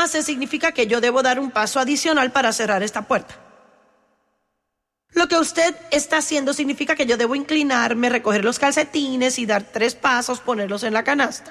hace significa que yo debo dar un paso adicional para cerrar esta puerta. Lo que usted está haciendo significa que yo debo inclinarme, recoger los calcetines y dar 3 pasos, ponerlos en la canasta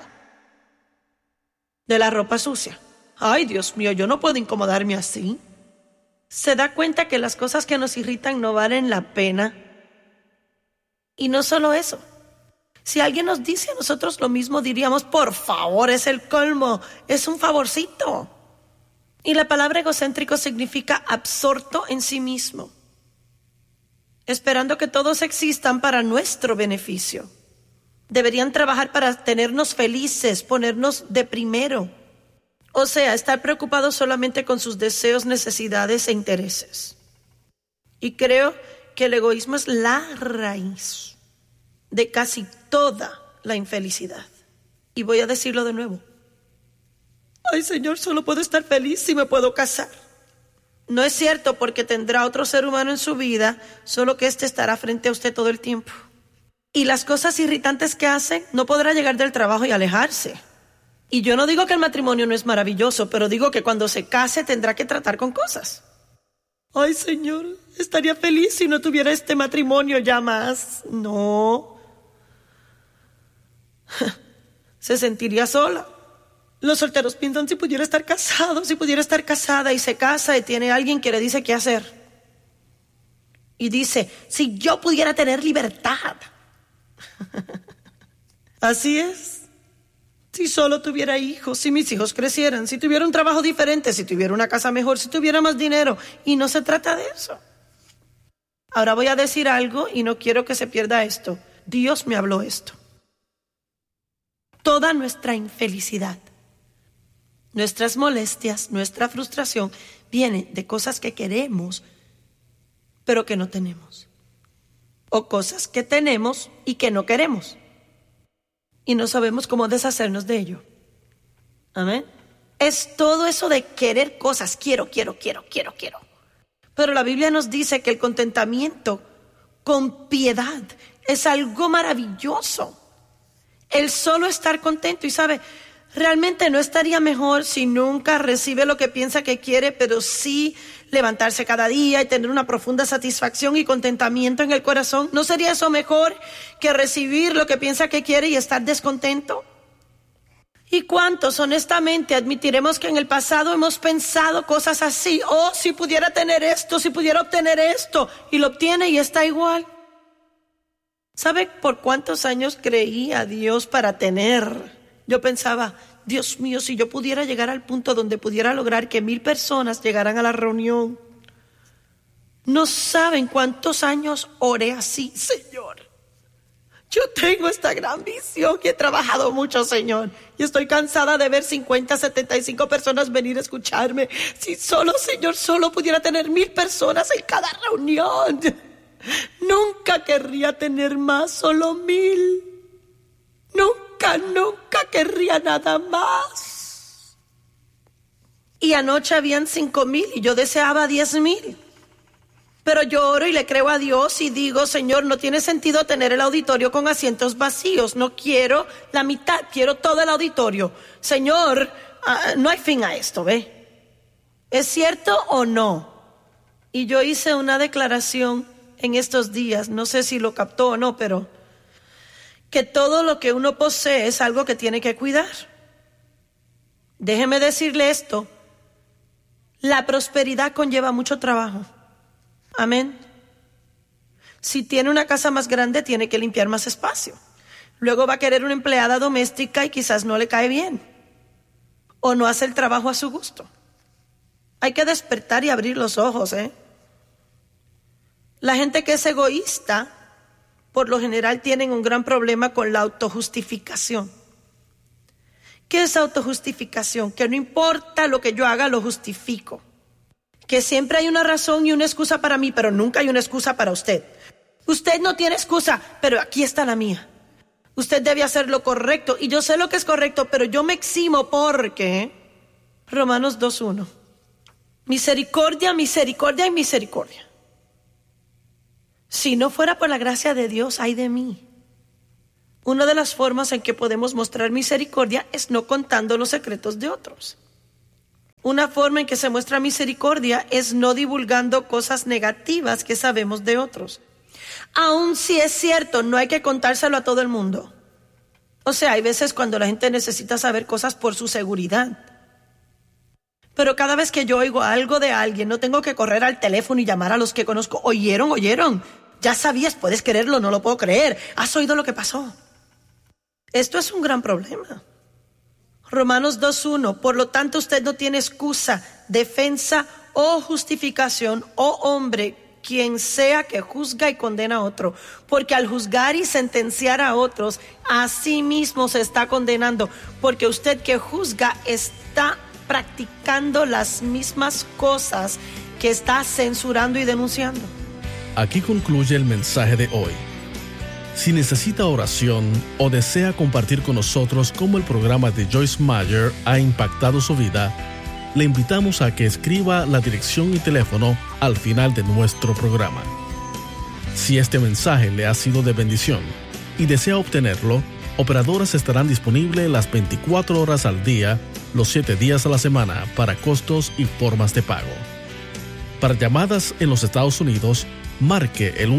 de la ropa sucia. Ay, Dios mío, yo no puedo incomodarme así. ¿Se da cuenta que las cosas que nos irritan no valen la pena? Y no solo eso. Si alguien nos dice a nosotros lo mismo, diríamos, por favor, es el colmo, es un favorcito. Y la palabra egocéntrico significa absorto en sí mismo, esperando que todos existan para nuestro beneficio. Deberían trabajar para tenernos felices, ponernos de primero. O sea, estar preocupados solamente con sus deseos, necesidades e intereses. Y creo que el egoísmo es la raíz de casi toda la infelicidad. Y voy a decirlo de nuevo. Ay, Señor, solo puedo estar feliz si me puedo casar. No es cierto, porque tendrá otro ser humano en su vida, solo que éste estará frente a usted todo el tiempo. Y las cosas irritantes que hacen, no podrá llegar del trabajo y alejarse. Y yo no digo que el matrimonio no es maravilloso, pero digo que cuando se case tendrá que tratar con cosas. Ay, Señor, estaría feliz si no tuviera este matrimonio ya más. No. Se sentiría sola. Los solteros piensan si pudiera estar casado, si pudiera estar casada, y se casa y tiene alguien que le dice qué hacer. Y dice, si yo pudiera tener libertad. Así es. Si solo tuviera hijos, si mis hijos crecieran, si tuviera un trabajo diferente, si tuviera una casa mejor, si tuviera más dinero. Y no se trata de eso. Ahora voy a decir algo y no quiero que se pierda esto. Dios me habló esto. Toda nuestra infelicidad, nuestras molestias, nuestra frustración, viene de cosas que queremos, pero que no tenemos. O cosas que tenemos y que no queremos. Y no sabemos cómo deshacernos de ello. Amén. Es todo eso de querer cosas. Quiero. Pero la Biblia nos dice que el contentamiento con piedad es algo maravilloso. El solo estar contento. Y sabe, realmente no estaría mejor si nunca recibe lo que piensa que quiere, pero sí levantarse cada día y tener una profunda satisfacción y contentamiento en el corazón. ¿No sería eso mejor que recibir lo que piensa que quiere y estar descontento? ¿Y cuántos honestamente admitiremos que en el pasado hemos pensado cosas así? Oh, si pudiera tener esto, si pudiera obtener esto, y lo obtiene y está igual. ¿Sabe por cuántos años creí a Dios para tener? Yo pensaba, Dios mío, si yo pudiera llegar al punto donde pudiera lograr que 1000 personas llegaran a la reunión. No saben cuántos años oré así, Señor. Yo tengo esta gran visión y he trabajado mucho, Señor. Y estoy cansada de ver 50, 75 personas venir a escucharme. Si solo, Señor, solo pudiera tener 1000 personas en cada reunión. Nunca querría tener más, solo 1000. Nunca querría nada más. Y anoche habían 5000 y yo deseaba 10,000. Pero yo oro y le creo a Dios y digo, Señor, no tiene sentido tener el auditorio con asientos vacíos. No quiero la mitad, quiero todo el auditorio. Señor, no hay fin a esto, ¿ve? ¿Es cierto o no? Y yo hice una declaración en estos días, no sé si lo captó o no, pero que todo lo que uno posee es algo que tiene que cuidar. Déjeme decirle esto, la prosperidad conlleva mucho trabajo. Amén. Si tiene una casa más grande, tiene que limpiar más espacio. Luego va a querer una empleada doméstica y quizás no le cae bien. O no hace el trabajo a su gusto. Hay que despertar y abrir los ojos, La gente que es egoísta, por lo general tienen un gran problema con la autojustificación. ¿Qué es autojustificación? Que no importa lo que yo haga, lo justifico. Que siempre hay una razón y una excusa para mí, pero nunca hay una excusa para usted. Usted no tiene excusa, pero aquí está la mía. Usted debe hacer lo correcto y yo sé lo que es correcto, pero yo me eximo porque Romanos 2:1. Misericordia, misericordia y misericordia. Si no fuera por la gracia de Dios, ay de mí. Una de las formas en que podemos mostrar misericordia es no contando los secretos de otros. Una forma en que se muestra misericordia es no divulgando cosas negativas que sabemos de otros. Aun si es cierto, no hay que contárselo a todo el mundo. O sea, hay veces cuando la gente necesita saber cosas por su seguridad. Pero cada vez que yo oigo algo de alguien, no tengo que correr al teléfono y llamar a los que conozco. ¿Oyeron? Ya sabías, puedes creerlo, no lo puedo creer. ¿Has oído lo que pasó? Esto es un gran problema. Romanos 2:1, por lo tanto usted no tiene excusa, defensa o justificación, hombre, quien sea que juzga y condena a otro, porque al juzgar y sentenciar a otros, a sí mismo se está condenando, porque usted que juzga está practicando las mismas cosas que está censurando y denunciando. Aquí concluye el mensaje de hoy. Si necesita oración o desea compartir con nosotros cómo el programa de Joyce Meyer ha impactado su vida, le invitamos a que escriba la dirección y teléfono al final de nuestro programa. Si este mensaje le ha sido de bendición y desea obtenerlo, operadoras estarán disponibles las 24 horas al día, los 7 días a la semana para costos y formas de pago. Para llamadas en los Estados Unidos, marque el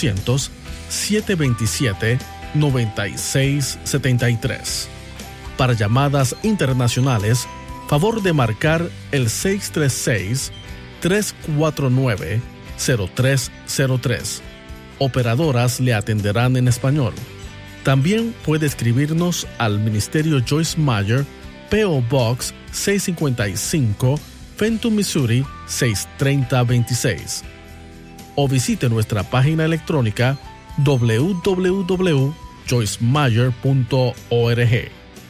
1-800-727-9673. Para llamadas internacionales, favor de marcar el 636-349-0303. Operadoras le atenderán en español. También puede escribirnos al Ministerio Joyce Meyer, P.O. Box 655, Fenton, Missouri 63026. O visite nuestra página electrónica www.joycemeyer.org.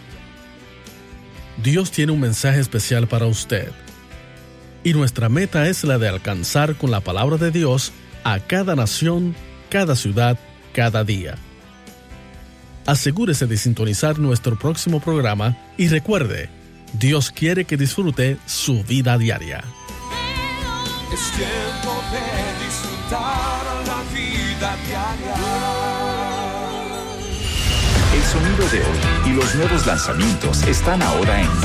Dios tiene un mensaje especial para usted. Y nuestra meta es la de alcanzar con la palabra de Dios a cada nación, cada ciudad, cada día. Asegúrese de sintonizar nuestro próximo programa y recuerde, Dios quiere que disfrute su vida diaria. Es tiempo de disfrutar la vida diaria. El sonido de hoy y los nuevos lanzamientos están ahora en